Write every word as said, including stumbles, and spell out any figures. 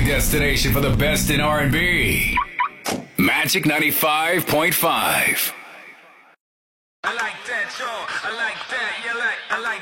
only destination for the best in R and B. Magic ninety-five point five. I like that, yo. I like that. You like, I like